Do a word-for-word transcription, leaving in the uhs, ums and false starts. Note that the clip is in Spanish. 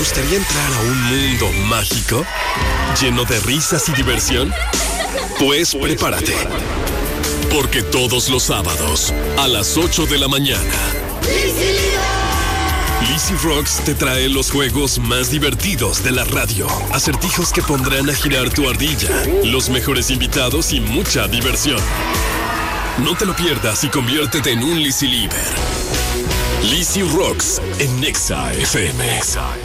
gustaría entrar a un mundo mágico? ¿Lleno de risas y diversión? Pues prepárate. Porque todos los sábados, a las ocho de la mañana, Lizzy Rocks te trae los juegos más divertidos de la radio. Acertijos que pondrán a girar tu ardilla, los mejores invitados y mucha diversión. No te lo pierdas y conviértete en un Lizzy Lieber. Lizzy Rocks en Nexa F M.